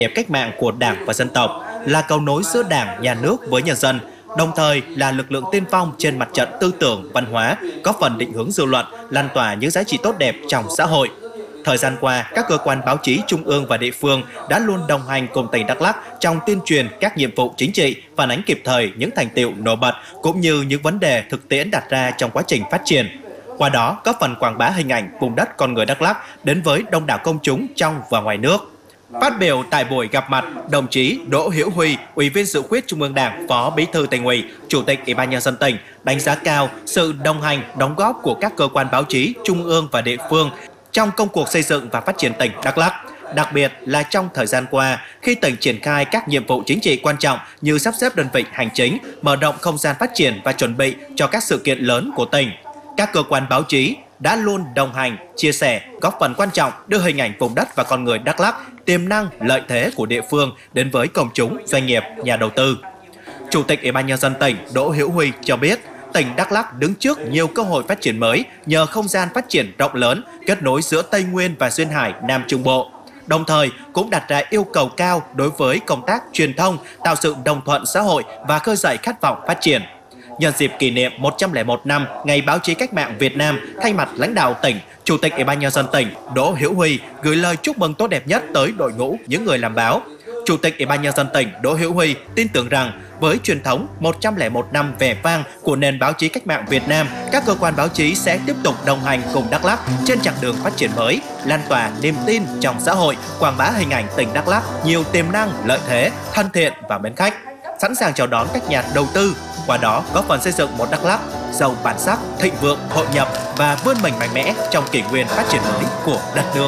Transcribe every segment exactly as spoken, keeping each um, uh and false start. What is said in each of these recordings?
nghiệp cách mạng của Đảng và dân tộc, là cầu nối giữa Đảng, Nhà nước với nhân dân, đồng thời là lực lượng tiên phong trên mặt trận tư tưởng, văn hóa, góp phần định hướng dư luận, lan tỏa những giá trị tốt đẹp trong xã hội. Thời gian qua, các cơ quan báo chí trung ương và địa phương đã luôn đồng hành cùng tỉnh Đắk Lắk trong tuyên truyền các nhiệm vụ chính trị, phản ánh kịp thời những thành tựu nổi bật cũng như những vấn đề thực tiễn đặt ra trong quá trình phát triển. Qua đó, góp phần quảng bá hình ảnh vùng đất con người Đắk Lắk đến với đông đảo công chúng trong và ngoài nước. Phát biểu tại buổi gặp mặt, đồng chí Đỗ Hữu Huy, Ủy viên Dự khuyết Trung ương Đảng, Phó Bí thư Tỉnh ủy, Chủ tịch Ủy ban nhân dân tỉnh đánh giá cao sự đồng hành, đóng góp của các cơ quan báo chí trung ương và địa phương trong công cuộc xây dựng và phát triển tỉnh Đắk Lắk. Đặc biệt là trong thời gian qua, khi tỉnh triển khai các nhiệm vụ chính trị quan trọng như sắp xếp đơn vị hành chính, mở rộng không gian phát triển và chuẩn bị cho các sự kiện lớn của tỉnh, các cơ quan báo chí đã luôn đồng hành, chia sẻ, góp phần quan trọng đưa hình ảnh vùng đất và con người Đắk Lắk, tiềm năng, lợi thế của địa phương đến với công chúng, doanh nghiệp, nhà đầu tư. Chủ tịch Ủy ban nhân dân tỉnh Đỗ Hữu Huy cho biết, tỉnh Đắk Lắk đứng trước nhiều cơ hội phát triển mới nhờ không gian phát triển rộng lớn, kết nối giữa Tây Nguyên và Duyên Hải, Nam Trung Bộ. Đồng thời cũng đặt ra yêu cầu cao đối với công tác truyền thông, tạo sự đồng thuận xã hội và khơi dậy khát vọng phát triển. Nhân dịp kỷ niệm một trăm lẻ một năm Ngày Báo chí Cách mạng Việt Nam, thay mặt lãnh đạo tỉnh, Chủ tịch Ủy ban nhân dân tỉnh Đỗ Hữu Huy gửi lời chúc mừng tốt đẹp nhất tới đội ngũ những người làm báo. Chủ tịch Ủy ban nhân dân tỉnh Đỗ Hữu Huy tin tưởng rằng với truyền thống một trăm lẻ một năm vẻ vang của nền báo chí cách mạng Việt Nam, các cơ quan báo chí sẽ tiếp tục đồng hành cùng Đắk Lắk trên chặng đường phát triển mới, lan tỏa niềm tin trong xã hội, quảng bá hình ảnh tỉnh Đắk Lắk nhiều tiềm năng, lợi thế, thân thiện và mến khách, sẵn sàng chào đón các nhà đầu tư, qua đó góp phần xây dựng một Đắk Lắk giàu bản sắc, thịnh vượng, hội nhập và vươn mình mạnh mẽ trong kỷ nguyên phát triển mới của đất nước.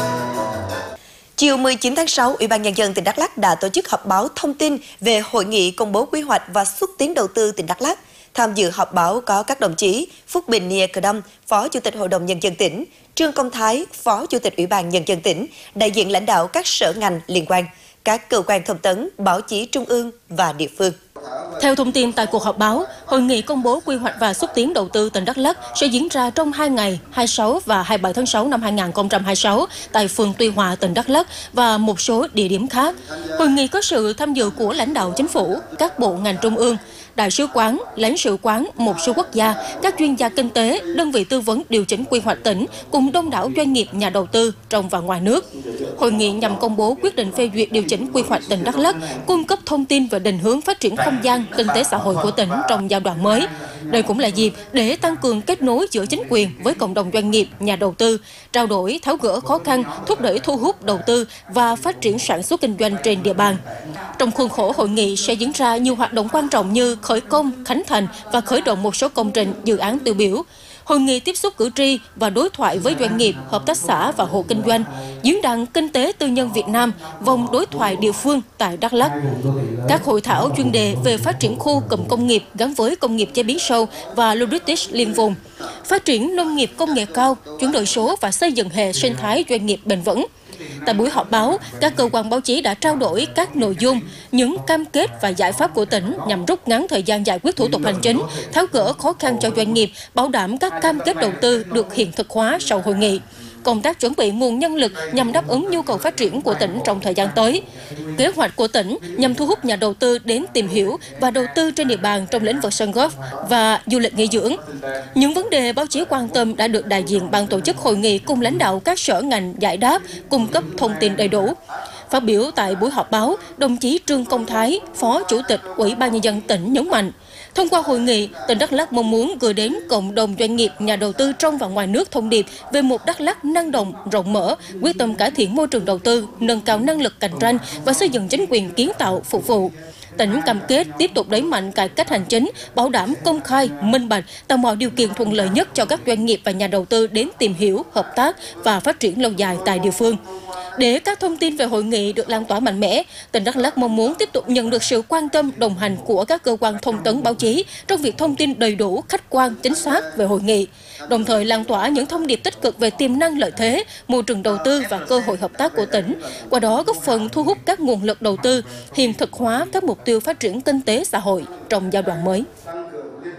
Chiều mười chín tháng sáu, Ủy ban nhân dân tỉnh Đắk Lắk đã tổ chức họp báo thông tin về hội nghị công bố quy hoạch và xúc tiến đầu tư tỉnh Đắk Lắk. Tham dự họp báo có các đồng chí Phúc Bình Nia Cờ Đâm, Phó Chủ tịch Hội đồng Nhân dân tỉnh, Trương Công Thái, Phó Chủ tịch Ủy ban Nhân dân tỉnh, đại diện lãnh đạo các sở ngành liên quan, các cơ quan thông tấn, báo chí trung ương và địa phương. Theo thông tin tại cuộc họp báo, hội nghị công bố quy hoạch và xúc tiến đầu tư tỉnh Đắk Lắk sẽ diễn ra trong hai ngày hai mươi sáu và hai mươi bảy tháng sáu năm hai nghìn không trăm hai mươi sáu tại phường Tuy Hòa, tỉnh Đắk Lắk và một số địa điểm khác. Hội nghị có sự tham dự của lãnh đạo chính phủ, các bộ ngành trung ương, đại sứ quán, lãnh sự quán, một số quốc gia, các chuyên gia kinh tế, đơn vị tư vấn điều chỉnh quy hoạch tỉnh cùng đông đảo doanh nghiệp, nhà đầu tư trong và ngoài nước. Hội nghị nhằm công bố quyết định phê duyệt điều chỉnh quy hoạch tỉnh Đắk Lắk, cung cấp thông tin về định hướng phát triển không gian kinh tế xã hội của tỉnh trong giai đoạn mới. Đây cũng là dịp để tăng cường kết nối giữa chính quyền với cộng đồng doanh nghiệp, nhà đầu tư, trao đổi, tháo gỡ khó khăn, thúc đẩy thu hút đầu tư và phát triển sản xuất kinh doanh trên địa bàn. Trong khuôn khổ hội nghị sẽ diễn ra nhiều hoạt động quan trọng như khởi công, khánh thành và khởi động một số công trình, dự án tiêu biểu. Hội nghị tiếp xúc cử tri và đối thoại với doanh nghiệp, hợp tác xã và hộ kinh doanh, diễn đàn kinh tế tư nhân Việt Nam, vòng đối thoại địa phương tại Đắk Lắk. Các hội thảo chuyên đề về phát triển khu cụm công nghiệp gắn với công nghiệp chế biến sâu và logistics liên vùng, phát triển nông nghiệp công nghệ cao, chuyển đổi số và xây dựng hệ sinh thái doanh nghiệp bền vững. Tại buổi họp báo, các cơ quan báo chí đã trao đổi các nội dung, những cam kết và giải pháp của tỉnh nhằm rút ngắn thời gian giải quyết thủ tục hành chính, tháo gỡ khó khăn cho doanh nghiệp, bảo đảm các cam kết đầu tư được hiện thực hóa sau hội nghị. Công tác chuẩn bị nguồn nhân lực nhằm đáp ứng nhu cầu phát triển của tỉnh trong thời gian tới. Kế hoạch của tỉnh nhằm thu hút nhà đầu tư đến tìm hiểu và đầu tư trên địa bàn trong lĩnh vực sân golf và du lịch nghỉ dưỡng. Những vấn đề báo chí quan tâm đã được đại diện ban tổ chức hội nghị cùng lãnh đạo các sở ngành giải đáp, cung cấp thông tin đầy đủ. Phát biểu tại buổi họp báo, đồng chí Trương Công Thái, Phó Chủ tịch Ủy ban nhân dân tỉnh nhấn mạnh, thông qua hội nghị, tỉnh Đắk Lắk mong muốn gửi đến cộng đồng doanh nghiệp, nhà đầu tư trong và ngoài nước thông điệp về một Đắk Lắk năng động, rộng mở, quyết tâm cải thiện môi trường đầu tư, nâng cao năng lực cạnh tranh và xây dựng chính quyền kiến tạo phục vụ. Tỉnh cam kết tiếp tục đẩy mạnh cải cách hành chính, bảo đảm công khai, minh bạch, tạo mọi điều kiện thuận lợi nhất cho các doanh nghiệp và nhà đầu tư đến tìm hiểu, hợp tác và phát triển lâu dài tại địa phương. Để các thông tin về hội nghị được lan tỏa mạnh mẽ, tỉnh Đắk Lắk mong muốn tiếp tục nhận được sự quan tâm, đồng hành của các cơ quan thông tấn báo chí trong việc thông tin đầy đủ, khách quan, chính xác về hội nghị, đồng thời lan tỏa những thông điệp tích cực về tiềm năng lợi thế, môi trường đầu tư và cơ hội hợp tác của tỉnh, qua đó góp phần thu hút các nguồn lực đầu tư, hiện thực hóa các mục tiêu phát triển kinh tế xã hội trong giai đoạn mới.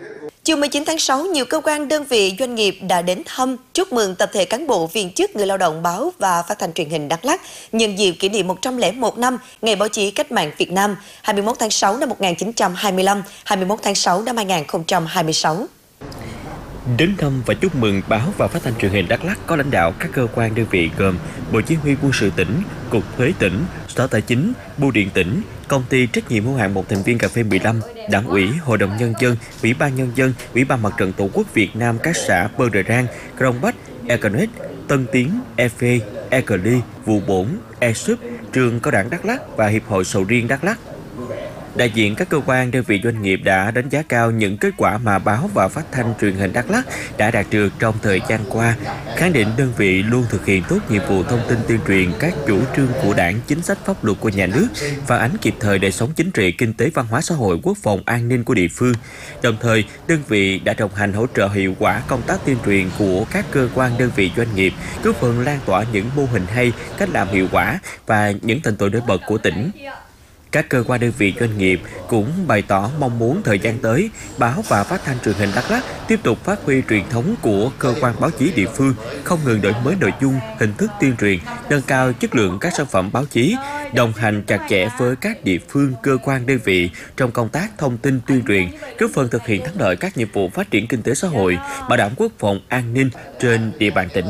Chiều mười chín tháng sáu, nhiều cơ quan, đơn vị, doanh nghiệp đã đến thăm, chúc mừng tập thể cán bộ, viên chức, người lao động báo và phát thanh truyền hình Đắk Lắk nhân dịp kỷ niệm một trăm lẻ một năm Ngày Báo chí Cách mạng Việt Nam, hai mươi mốt tháng sáu năm một nghìn chín trăm hai mươi lăm, hai mươi mốt tháng sáu năm hai nghìn không trăm hai mươi sáu. Đến thăm và chúc mừng báo và phát thanh truyền hình Đắk Lắk có lãnh đạo các cơ quan đơn vị gồm Bộ Chỉ huy Quân sự tỉnh, Cục Thuế tỉnh, Sở Tài chính, Bưu điện tỉnh, Công ty trách nhiệm hữu hạn một thành viên cà phê mười lăm, Đảng ủy, Hội đồng Nhân dân, Ủy ban Nhân dân, Ủy ban Mặt trận Tổ quốc Việt Nam các xã Bơ Rờ Rang, Crong Bách, Econet, Tân Tiến, e phê e, Ecoli, Vụ Bổn, e súp, Trường Cao đẳng Đắk Lắk và Hiệp hội Sầu riêng Đắk Lắk. Đại diện các cơ quan, đơn vị, doanh nghiệp đã đánh giá cao những kết quả mà báo và phát thanh truyền hình Đắk Lắk đã đạt được trong thời gian qua, khẳng định đơn vị luôn thực hiện tốt nhiệm vụ thông tin tuyên truyền các chủ trương của Đảng, chính sách pháp luật của nhà nước, phản ánh kịp thời đời sống chính trị, kinh tế, văn hóa xã hội, quốc phòng, an ninh của địa phương. Đồng thời, đơn vị đã đồng hành hỗ trợ hiệu quả công tác tuyên truyền của các cơ quan, đơn vị, doanh nghiệp, góp phần lan tỏa những mô hình hay, cách làm hiệu quả và những thành tựu nổi bật của tỉnh. Các cơ quan, đơn vị, doanh nghiệp cũng bày tỏ mong muốn thời gian tới, báo và phát thanh truyền hình Đắk Lắk tiếp tục phát huy truyền thống của cơ quan báo chí địa phương, không ngừng đổi mới nội dung, hình thức tuyên truyền, nâng cao chất lượng các sản phẩm báo chí, đồng hành chặt chẽ với các địa phương, cơ quan, đơn vị trong công tác thông tin tuyên truyền, góp phần thực hiện thắng lợi các nhiệm vụ phát triển kinh tế xã hội, bảo đảm quốc phòng an ninh trên địa bàn tỉnh.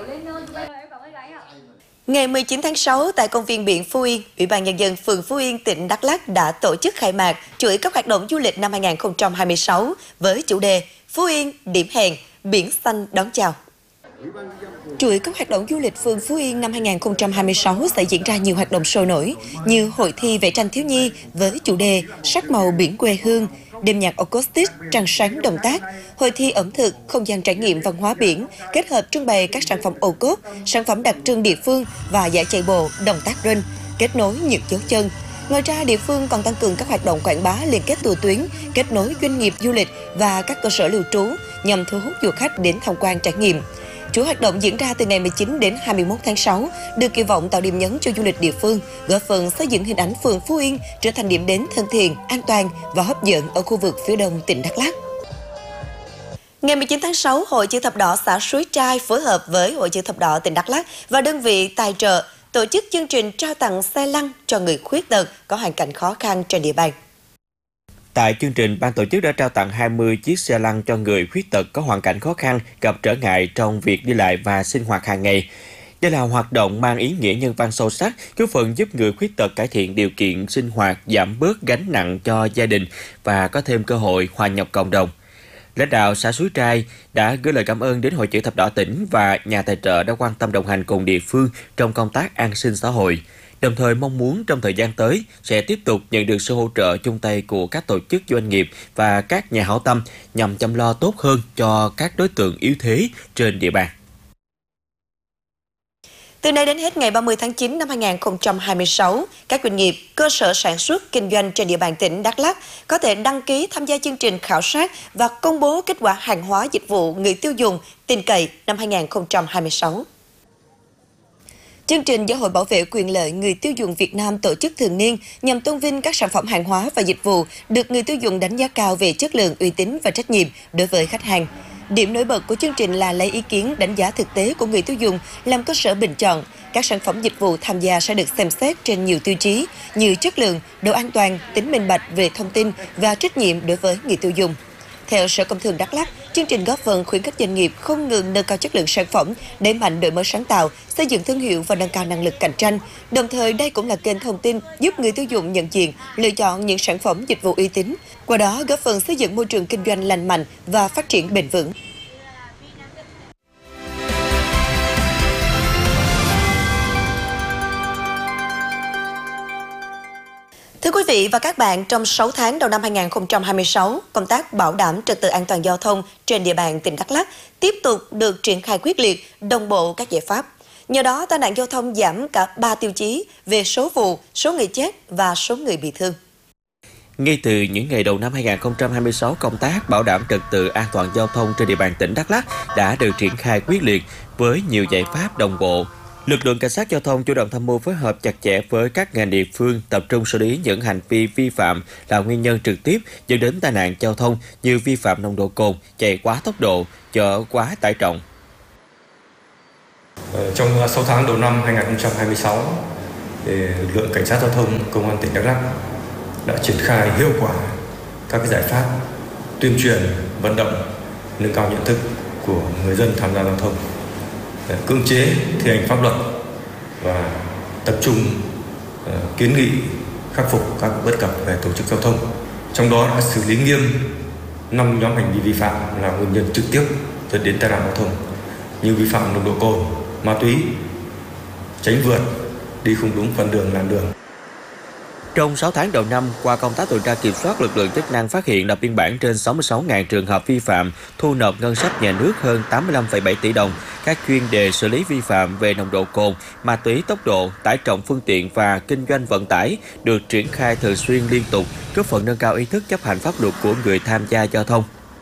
Ngày mười chín tháng sáu, tại công viên biển Phú Yên, Ủy ban Nhân dân phường Phú Yên, tỉnh Đắk Lắk đã tổ chức khai mạc chuỗi các hoạt động du lịch năm hai nghìn không trăm hai mươi sáu với chủ đề Phú Yên, điểm hẹn, biển xanh đón chào. Chuỗi các hoạt động du lịch phường Phú Yên năm hai nghìn không trăm hai mươi sáu sẽ diễn ra nhiều hoạt động sôi nổi như hội thi vẽ tranh thiếu nhi với chủ đề Sắc màu biển quê hương, đêm nhạc acoustic trăng sáng đồng tác, hội thi ẩm thực, không gian trải nghiệm văn hóa biển, kết hợp trưng bày các sản phẩm ô cốp, sản phẩm đặc trưng địa phương và giải chạy bộ đồng tác rinh, kết nối những dấu chân. Ngoài ra, địa phương còn tăng cường các hoạt động quảng bá, liên kết tour tuyến, kết nối doanh nghiệp du lịch và các cơ sở lưu trú nhằm thu hút du khách đến tham quan trải nghiệm. Chuỗi hoạt động diễn ra từ ngày mười chín đến hai mươi mốt tháng sáu, được kỳ vọng tạo điểm nhấn cho du lịch địa phương, góp phần xây dựng hình ảnh phường Phú Yên trở thành điểm đến thân thiện, an toàn và hấp dẫn ở khu vực phía đông tỉnh Đắk Lắk. Ngày mười chín tháng sáu, Hội Chữ Thập Đỏ xã Suối Trai phối hợp với Hội Chữ Thập Đỏ tỉnh Đắk Lắk và đơn vị tài trợ tổ chức chương trình trao tặng xe lăn cho người khuyết tật có hoàn cảnh khó khăn trên địa bàn. Tại chương trình, ban tổ chức đã trao tặng hai mươi chiếc xe lăn cho người khuyết tật có hoàn cảnh khó khăn, gặp trở ngại trong việc đi lại và sinh hoạt hàng ngày. Đây là hoạt động mang ý nghĩa nhân văn sâu sắc, góp phần giúp người khuyết tật cải thiện điều kiện sinh hoạt, giảm bớt gánh nặng cho gia đình và có thêm cơ hội hòa nhập cộng đồng. Lãnh đạo xã Suối Trai đã gửi lời cảm ơn đến Hội Chữ Thập Đỏ tỉnh và nhà tài trợ đã quan tâm đồng hành cùng địa phương trong công tác an sinh xã hội. Đồng thời mong muốn trong thời gian tới sẽ tiếp tục nhận được sự hỗ trợ chung tay của các tổ chức doanh nghiệp và các nhà hảo tâm nhằm chăm lo tốt hơn cho các đối tượng yếu thế trên địa bàn. Từ nay đến hết ngày ba mươi tháng chín năm hai nghìn không trăm hai mươi sáu, các doanh nghiệp, cơ sở sản xuất, kinh doanh trên địa bàn tỉnh Đắk Lắk có thể đăng ký tham gia chương trình khảo sát và công bố kết quả hàng hóa dịch vụ người tiêu dùng tin cậy năm hai nghìn không trăm hai mươi sáu. Chương trình do Hội Bảo vệ quyền lợi người tiêu dùng Việt Nam tổ chức thường niên nhằm tôn vinh các sản phẩm hàng hóa và dịch vụ được người tiêu dùng đánh giá cao về chất lượng, uy tín và trách nhiệm đối với khách hàng. Điểm nổi bật của chương trình là lấy ý kiến đánh giá thực tế của người tiêu dùng làm cơ sở bình chọn. Các sản phẩm dịch vụ tham gia sẽ được xem xét trên nhiều tiêu chí như chất lượng, độ an toàn, tính minh bạch về thông tin và trách nhiệm đối với người tiêu dùng. Theo Sở Công Thương Đắk Lắk, chương trình góp phần khuyến khích doanh nghiệp không ngừng nâng cao chất lượng sản phẩm, đẩy mạnh đổi mới sáng tạo, xây dựng thương hiệu và nâng cao năng lực cạnh tranh. Đồng thời, đây cũng là kênh thông tin giúp người tiêu dùng nhận diện, lựa chọn những sản phẩm dịch vụ uy tín, qua đó góp phần xây dựng môi trường kinh doanh lành mạnh và phát triển bền vững. Thưa quý vị và các bạn, trong sáu tháng đầu năm hai nghìn không trăm hai mươi sáu, công tác bảo đảm trật tự an toàn giao thông trên địa bàn tỉnh Đắk Lắk tiếp tục được triển khai quyết liệt, đồng bộ các giải pháp. Nhờ đó, tai nạn giao thông giảm cả ba tiêu chí về số vụ, số người chết và số người bị thương. Ngay từ những ngày đầu năm hai nghìn không trăm hai mươi sáu, công tác bảo đảm trật tự an toàn giao thông trên địa bàn tỉnh Đắk Lắk đã được triển khai quyết liệt với nhiều giải pháp đồng bộ. Lực lượng cảnh sát giao thông chủ động tham mưu phối hợp chặt chẽ với các ngành địa phương, tập trung xử lý những hành vi vi phạm là nguyên nhân trực tiếp dẫn đến tai nạn giao thông như vi phạm nồng độ cồn, chạy quá tốc độ, chở quá tải trọng. Trong sáu tháng đầu năm hai nghìn không trăm hai mươi sáu, lực lượng cảnh sát giao thông công an tỉnh Đắk Lắk đã triển khai hiệu quả các giải pháp tuyên truyền, vận động, nâng cao nhận thức của người dân tham gia giao thông, cưỡng chế thi hành pháp luật và tập trung kiến nghị khắc phục các bất cập về tổ chức giao thông. Trong đó đã xử lý nghiêm năm nhóm hành vi vi phạm là nguyên nhân trực tiếp dẫn đến tai nạn giao thông như vi phạm nồng độ cồn, ma túy, tránh vượt, đi không đúng phần đường làn đường. Trong sáu tháng đầu năm, qua công tác tuần tra kiểm soát, lực lượng chức năng phát hiện lập biên bản trên sáu mươi sáu nghìn trường hợp vi phạm, thu nộp ngân sách nhà nước hơn tám mươi lăm phẩy bảy tỷ đồng. Các chuyên đề xử lý vi phạm về nồng độ cồn, ma túy, tốc độ, tải trọng phương tiện và kinh doanh vận tải được triển khai thường xuyên liên tục, góp phần nâng cao ý thức chấp hành pháp luật của người tham gia giao thông.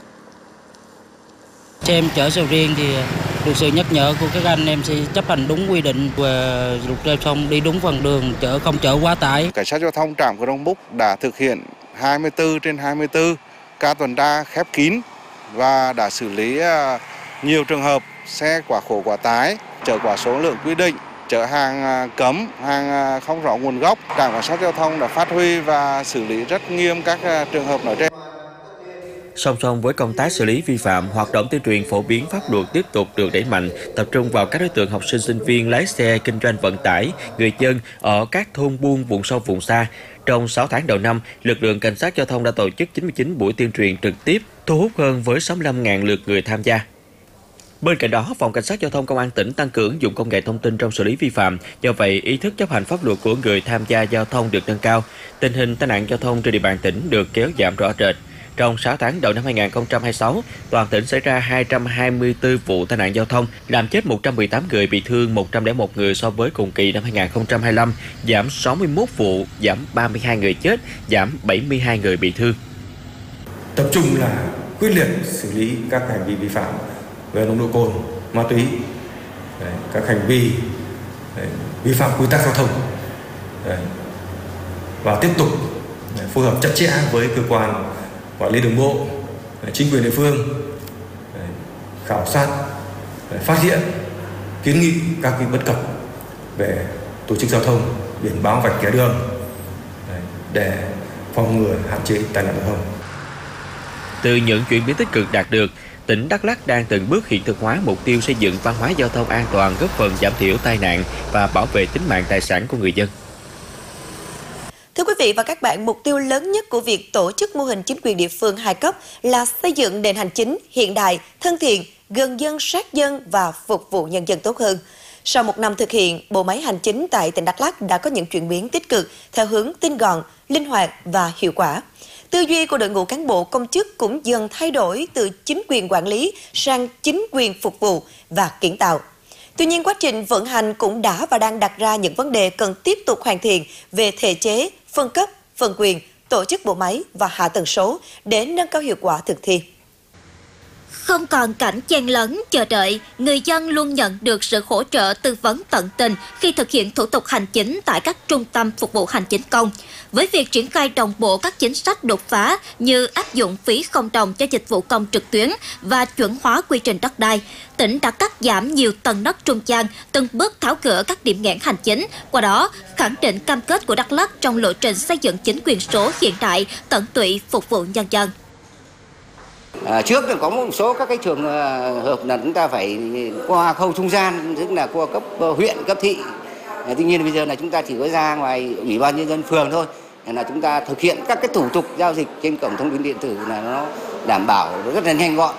Em chở sầu riêng thì được sự nhắc nhở của các anh em sẽ chấp hành đúng quy định và luật giao thông, đi đúng phần đường, chở không chở quá tải. Cảnh sát giao thông trạm Crong Búc đã thực hiện hai mươi tư trên hai mươi tư ca tuần tra khép kín và đã xử lý nhiều trường hợp xe quá khổ quá tải, chở quá số lượng quy định, chở hàng cấm, hàng không rõ nguồn gốc. Trạm cảnh sát giao thông đã phát huy và xử lý rất nghiêm các trường hợp nói trên. Song song với công tác xử lý vi phạm, hoạt động tuyên truyền phổ biến pháp luật tiếp tục được đẩy mạnh, tập trung vào các đối tượng học sinh, sinh viên, lái xe, kinh doanh vận tải, người dân ở các thôn buôn, vùng sâu, vùng xa. Trong sáu tháng đầu năm, lực lượng cảnh sát giao thông đã tổ chức chín mươi chín buổi tuyên truyền trực tiếp, thu hút hơn với sáu mươi lăm nghìn lượt người tham gia. Bên cạnh đó, Phòng Cảnh sát Giao thông Công an tỉnh tăng cường ứng dụng công nghệ thông tin trong xử lý vi phạm. Do vậy, ý thức chấp hành pháp luật của người tham gia giao thông được nâng cao. Tình hình tai nạn giao thông trên địa bàn tỉnh được kéo giảm rõ rệt. Trong sáu tháng đầu năm hai nghìn không trăm hai mươi sáu, toàn tỉnh xảy ra hai trăm hai mươi tư vụ tai nạn giao thông, làm chết một trăm mười tám người, bị thương một trăm lẻ một người so với cùng kỳ năm hai nghìn không trăm hai mươi lăm, giảm sáu mươi mốt vụ, giảm ba mươi hai người chết, giảm bảy mươi hai người bị thương. Tập trung là quyết liệt xử lý các hành vi vi phạm về nồng độ cồn, ma túy, đấy, các hành vi đấy, vi phạm quy tắc giao thông, đấy, và tiếp tục đấy, phối hợp chặt chẽ với cơ quan quản lý đường bộ, chính quyền địa phương, khảo sát, phát hiện, kiến nghị các cái bất cập về tổ chức giao thông, biển báo vạch kẻ đường để phòng ngừa, hạn chế tai nạn giao thông. Từ những chuyển biến tích cực đạt được, tỉnh Đắk Lắk đang từng bước hiện thực hóa mục tiêu xây dựng văn hóa giao thông an toàn, góp phần giảm thiểu tai nạn và bảo vệ tính mạng tài sản của người dân. Thưa quý vị và các bạn, mục tiêu lớn nhất của việc tổ chức mô hình chính quyền địa phương hai cấp là xây dựng nền hành chính hiện đại, thân thiện, gần dân, sát dân và phục vụ nhân dân tốt hơn. Sau một năm thực hiện, bộ máy hành chính tại tỉnh Đắk Lắk đã có những chuyển biến tích cực theo hướng tinh gọn, linh hoạt và hiệu quả. Tư duy của đội ngũ cán bộ công chức cũng dần thay đổi từ chính quyền quản lý sang chính quyền phục vụ và kiến tạo. Tuy nhiên, quá trình vận hành cũng đã và đang đặt ra những vấn đề cần tiếp tục hoàn thiện về thể chế, phân cấp, phân quyền, tổ chức bộ máy và hạ tầng số để nâng cao hiệu quả thực thi. Không còn cảnh chen lấn, chờ đợi, người dân luôn nhận được sự hỗ trợ tư vấn tận tình khi thực hiện thủ tục hành chính tại các trung tâm phục vụ hành chính công. Với việc triển khai đồng bộ các chính sách đột phá như áp dụng phí không đồng cho dịch vụ công trực tuyến và chuẩn hóa quy trình đất đai, tỉnh đã cắt giảm nhiều tầng đất trung gian, từng bước tháo gỡ các điểm nghẽn hành chính, qua đó khẳng định cam kết của Đắk Lắk trong lộ trình xây dựng chính quyền số hiện đại, tận tụy phục vụ nhân dân. À, trước thì có một số các cái trường hợp là chúng ta phải qua khâu trung gian, tức là qua cấp huyện, cấp thị. À, tuy nhiên bây giờ là chúng ta chỉ có ra ngoài ủy ban nhân dân phường thôi, là chúng ta thực hiện các cái thủ tục giao dịch trên cổng thông tin điện tử là nó đảm bảo rất là nhanh gọn.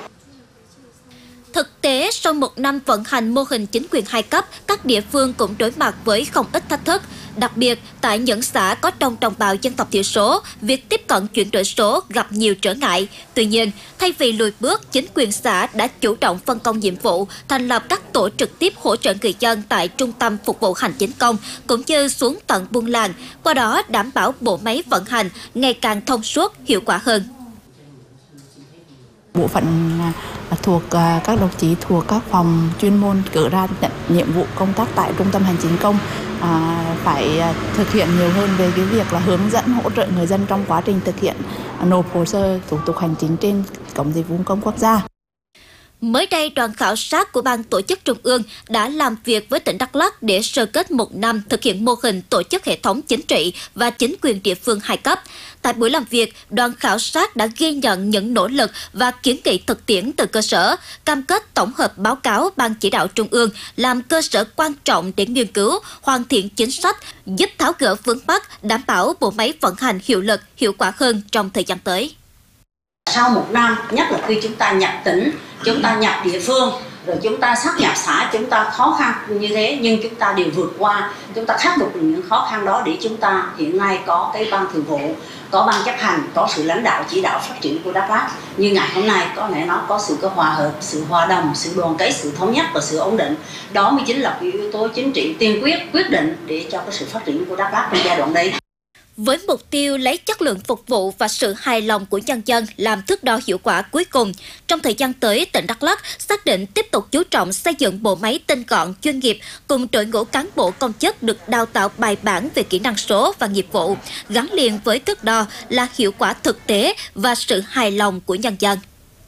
Thực tế, sau một năm vận hành mô hình chính quyền hai cấp, các địa phương cũng đối mặt với không ít thách thức. Đặc biệt, tại những xã có đông đồng bào dân tộc thiểu số, việc tiếp cận chuyển đổi số gặp nhiều trở ngại. Tuy nhiên, thay vì lùi bước, chính quyền xã đã chủ động phân công nhiệm vụ, thành lập các tổ trực tiếp hỗ trợ người dân tại trung tâm phục vụ hành chính công, cũng như xuống tận buôn làng, qua đó đảm bảo bộ máy vận hành ngày càng thông suốt, hiệu quả hơn. Bộ phận thuộc các đồng chí thuộc các phòng chuyên môn cử ra nhận nhiệm vụ công tác tại Trung tâm Hành chính công à, phải thực hiện nhiều hơn về cái việc là hướng dẫn hỗ trợ người dân trong quá trình thực hiện nộp hồ sơ thủ tục hành chính trên cổng dịch vụ công quốc gia. Mới đây, đoàn khảo sát của Ban Tổ chức Trung ương đã làm việc với tỉnh Đắk Lắk để sơ kết một năm thực hiện mô hình tổ chức hệ thống chính trị và chính quyền địa phương hai cấp. Tại buổi làm việc, đoàn khảo sát đã ghi nhận những nỗ lực và kiến nghị thực tiễn từ cơ sở, cam kết tổng hợp báo cáo Ban Chỉ đạo Trung ương làm cơ sở quan trọng để nghiên cứu, hoàn thiện chính sách, giúp tháo gỡ vướng mắc, đảm bảo bộ máy vận hành hiệu lực, hiệu quả hơn trong thời gian tới. Sau một năm, nhất là khi chúng ta nhập tỉnh, chúng ta nhập địa phương, rồi chúng ta sát nhập xã, chúng ta khó khăn như thế, nhưng chúng ta đều vượt qua, chúng ta khắc phục những khó khăn đó để chúng ta hiện nay có cái ban thường vụ, có ban chấp hành, có sự lãnh đạo chỉ đạo phát triển của Đắk Lắk. Như ngày hôm nay có lẽ nó có sự có hòa hợp, sự hòa đồng, sự đoàn kết, sự thống nhất và sự ổn định. Đó mới chính là yếu tố chính trị tiên quyết, quyết định để cho cái sự phát triển của Đắk Lắk trong giai đoạn đây. Với mục tiêu lấy chất lượng phục vụ và sự hài lòng của nhân dân làm thước đo hiệu quả cuối cùng, trong thời gian tới, tỉnh Đắk Lắk xác định tiếp tục chú trọng xây dựng bộ máy tinh gọn, chuyên nghiệp cùng đội ngũ cán bộ công chức được đào tạo bài bản về kỹ năng số và nghiệp vụ, gắn liền với thước đo là hiệu quả thực tế và sự hài lòng của nhân dân.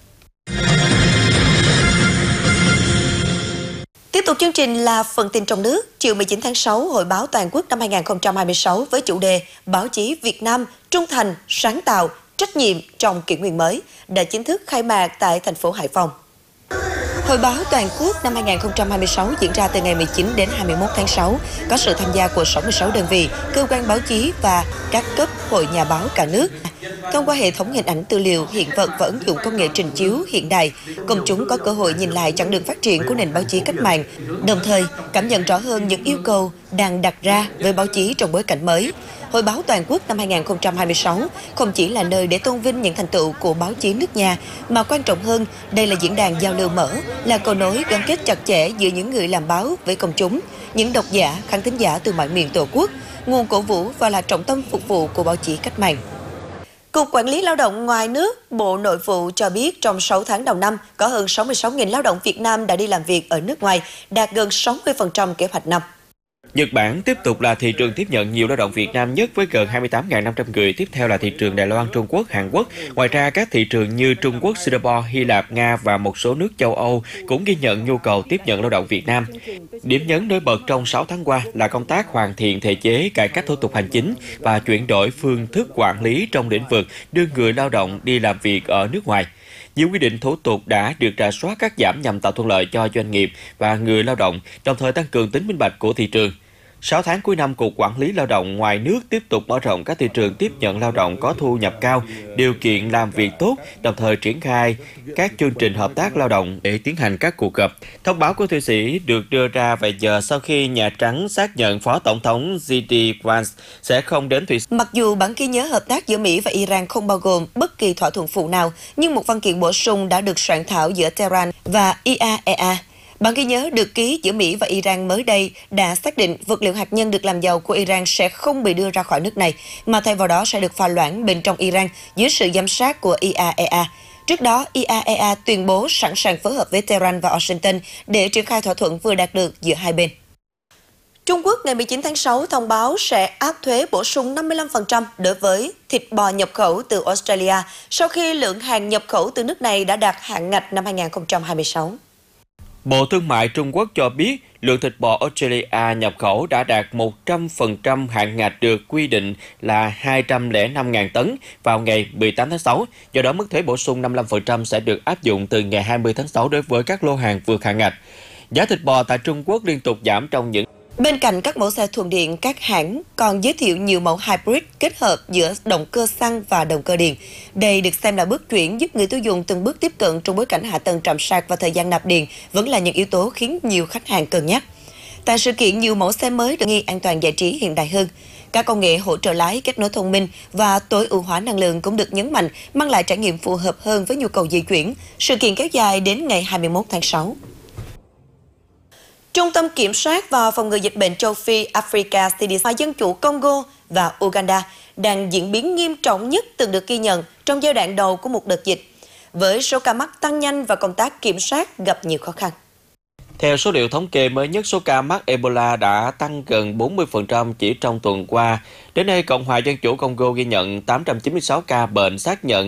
Tiếp tục chương trình là phần tin trong nước. Chiều mười chín tháng sáu, Hội báo Toàn quốc năm hai nghìn không trăm hai mươi sáu với chủ đề Báo chí Việt Nam trung thành, sáng tạo, trách nhiệm trong kỷ nguyên mới đã chính thức khai mạc tại thành phố Hải Phòng. Hội báo Toàn quốc năm hai nghìn không trăm hai mươi sáu diễn ra từ ngày mười chín đến hai mươi mốt tháng sáu, có sự tham gia của sáu mươi sáu đơn vị, cơ quan báo chí và các cấp hội nhà báo cả nước. Thông qua hệ thống hình ảnh tư liệu, hiện vật và ứng dụng công nghệ trình chiếu hiện đại, công chúng có cơ hội nhìn lại chặng đường phát triển của nền báo chí cách mạng, đồng thời cảm nhận rõ hơn những yêu cầu đang đặt ra với báo chí trong bối cảnh mới. Hội báo Toàn quốc năm hai nghìn không trăm hai mươi sáu không chỉ là nơi để tôn vinh những thành tựu của báo chí nước nhà, mà quan trọng hơn, đây là diễn đàn giao lưu mở, là cầu nối gắn kết chặt chẽ giữa những người làm báo với công chúng, những độc giả, khán thính giả từ mọi miền Tổ quốc, nguồn cổ vũ và là trọng tâm phục vụ của báo chí cách mạng. Cục Quản lý Lao động ngoài nước, Bộ Nội vụ cho biết trong sáu tháng đầu năm, có hơn sáu mươi sáu nghìn lao động Việt Nam đã đi làm việc ở nước ngoài, đạt gần sáu mươi phần trăm kế hoạch năm. Nhật Bản tiếp tục là thị trường tiếp nhận nhiều lao động Việt Nam nhất với gần hai mươi tám nghìn năm trăm người, tiếp theo là thị trường Đài Loan, Trung Quốc, Hàn Quốc. Ngoài ra, các thị trường như Trung Quốc, Singapore, Hy Lạp, Nga và một số nước châu Âu cũng ghi nhận nhu cầu tiếp nhận lao động Việt Nam. Điểm nhấn nổi bật trong sáu tháng qua là công tác hoàn thiện thể chế, cải cách thủ tục hành chính và chuyển đổi phương thức quản lý trong lĩnh vực đưa người lao động đi làm việc ở nước ngoài. Nhiều quy định thủ tục đã được rà soát cắt giảm nhằm tạo thuận lợi cho doanh nghiệp và người lao động, đồng thời tăng cường tính minh bạch của thị trường. sáu tháng cuối năm, Cục Quản lý Lao động ngoài nước tiếp tục mở rộng các thị trường tiếp nhận lao động có thu nhập cao, điều kiện làm việc tốt, đồng thời triển khai các chương trình hợp tác lao động để tiến hành các cuộc gặp. Thông báo của Thụy Sĩ được đưa ra vài giờ sau khi Nhà Trắng xác nhận Phó Tổng thống giê đê Vance sẽ không đến Thụy Sĩ. Mặc dù bản ghi nhớ hợp tác giữa Mỹ và Iran không bao gồm bất kỳ thỏa thuận phụ nào, nhưng một văn kiện bổ sung đã được soạn thảo giữa Tehran và i a e a. Bản ghi nhớ được ký giữa Mỹ và Iran mới đây đã xác định vật liệu hạt nhân được làm giàu của Iran sẽ không bị đưa ra khỏi nước này, mà thay vào đó sẽ được pha loãng bên trong Iran dưới sự giám sát của i a e a. Trước đó, i a e a tuyên bố sẵn sàng phối hợp với Tehran và Washington để triển khai thỏa thuận vừa đạt được giữa hai bên. Trung Quốc ngày mười chín tháng sáu thông báo sẽ áp thuế bổ sung năm mươi lăm phần trăm đối với thịt bò nhập khẩu từ Australia sau khi lượng hàng nhập khẩu từ nước này đã đạt hạn ngạch năm hai nghìn không trăm hai mươi sáu. Bộ Thương mại Trung Quốc cho biết lượng thịt bò Australia nhập khẩu đã đạt một trăm phần trăm hạn ngạch được quy định là hai trăm lẻ năm nghìn tấn vào ngày mười tám tháng sáu. Do đó, mức thuế bổ sung năm mươi lăm phần trăm sẽ được áp dụng từ ngày hai mươi tháng sáu đối với các lô hàng vượt hạn ngạch. Giá thịt bò tại Trung Quốc liên tục giảm trong những Bên cạnh các mẫu xe thuần điện, các hãng còn giới thiệu nhiều mẫu hybrid kết hợp giữa động cơ xăng và động cơ điện. Đây được xem là bước chuyển giúp người tiêu dùng từng bước tiếp cận trong bối cảnh hạ tầng trạm sạc và thời gian nạp điện vẫn là những yếu tố khiến nhiều khách hàng cân nhắc. Tại sự kiện, nhiều mẫu xe mới được nghi an toàn giải trí hiện đại hơn. Các công nghệ hỗ trợ lái, kết nối thông minh và tối ưu hóa năng lượng cũng được nhấn mạnh, mang lại trải nghiệm phù hợp hơn với nhu cầu di chuyển. Sự kiện kéo dài đến ngày hai mươi mốt tháng sáu. Trung tâm Kiểm soát và Phòng ngừa Dịch bệnh châu Phi Africa xê đê xê Dân chủ Congo và Uganda đang diễn biến nghiêm trọng nhất từng được ghi nhận trong giai đoạn đầu của một đợt dịch. với số ca mắc tăng nhanh và công tác kiểm soát gặp nhiều khó khăn. Theo số liệu thống kê mới nhất, số ca mắc Ebola đã tăng gần bốn mươi phần trăm chỉ trong tuần qua. Đến nay, Cộng hòa Dân chủ Congo ghi nhận tám trăm chín mươi sáu ca bệnh xác nhận